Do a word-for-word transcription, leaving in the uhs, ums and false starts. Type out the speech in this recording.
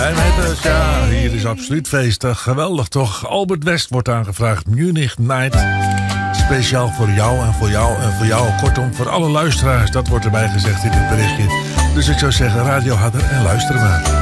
blij mee dus. Ja, hier is absoluut feest. Geweldig toch? Albert West wordt aangevraagd. Munich Night. Speciaal voor jou en voor jou en voor jou. Kortom, voor alle luisteraars. Dat wordt erbij gezegd in het berichtje. Dus ik zou zeggen, Radio Hadder en luister maar.